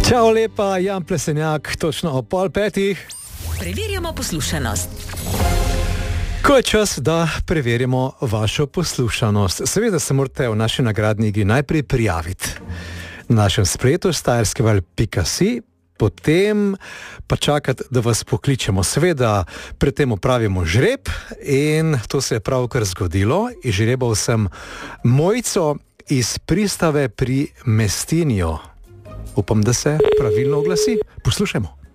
Čau lepa, Jan Plesenjak, točno o 4:30. Preverjamo poslušanost. Ko je čas, da preverimo vašo poslušanost. Seveda se morate v naši nagradni igri najprej prijaviti na našem spletu starskival.si, potem pa čakati, da vas pokličemo. Seveda pred tem opravimo žreb in to se je pravkar zgodilo. Izžrebal sem Mojco iz Pristave pri Mestinju. Upam, da se pravilno oglasi. Poslušajmo.